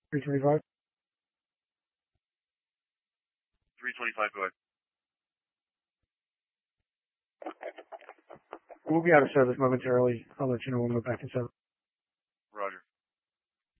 325. 325, go ahead. We'll be out of service momentarily. I'll let you know when we're back in service.